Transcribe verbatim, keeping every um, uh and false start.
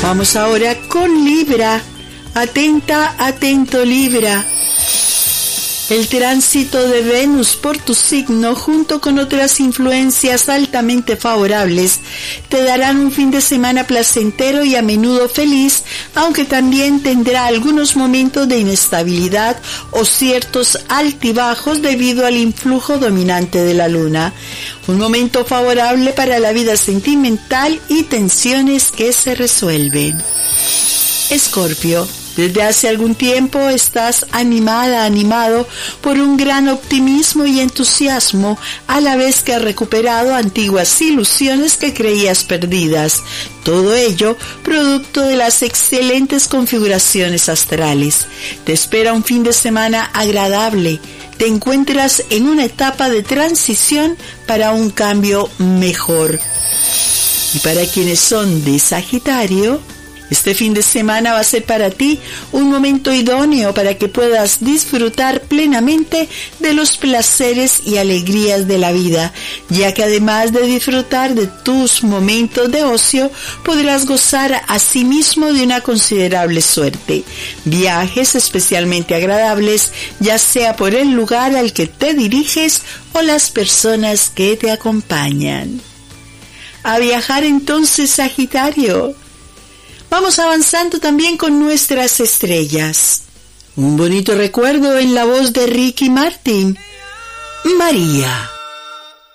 Vamos ahora con Libra. Atenta, atento Libra. El tránsito de Venus por tu signo, junto con otras influencias altamente favorables, te darán un fin de semana placentero y a menudo feliz, aunque también tendrá algunos momentos de inestabilidad o ciertos altibajos debido al influjo dominante de la luna. Un momento favorable para la vida sentimental y tensiones que se resuelven. Escorpio. Desde hace algún tiempo estás animada, animado por un gran optimismo y entusiasmo, a la vez que has recuperado antiguas ilusiones que creías perdidas. Todo ello producto de las excelentes configuraciones astrales. Te espera un fin de semana agradable. Te encuentras en una etapa de transición para un cambio mejor. Y para quienes son de Sagitario, este fin de semana va a ser para ti un momento idóneo para que puedas disfrutar plenamente de los placeres y alegrías de la vida, ya que además de disfrutar de tus momentos de ocio, podrás gozar asimismo de una considerable suerte. Viajes especialmente agradables, ya sea por el lugar al que te diriges o las personas que te acompañan. A viajar entonces, Sagitario. Vamos avanzando también con nuestras estrellas. Un bonito recuerdo en la voz de Ricky Martin. María.